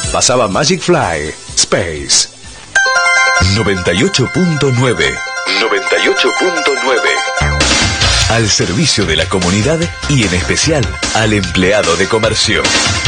pasaba Magic Fly Space. 98.9. 98.9. Al servicio de la comunidad y en especial al empleado de comercio.